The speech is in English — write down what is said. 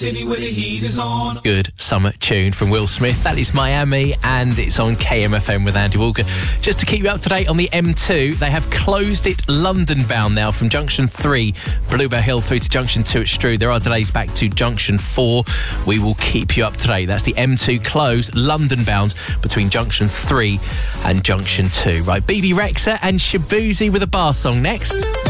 City where the heat is on. Good summer tune from Will Smith. That is Miami, and it's on KMFM with Andy Walker. Just to keep you up to date on the M2, they have closed it London bound now from Junction 3, Bluebell Hill, through to Junction 2 at Strood. There are delays back to Junction 4. We will keep you up to date. That's the M2 closed London bound between Junction 3 and Junction 2. Right, BB Rexha and Shabuzi with a bar song next.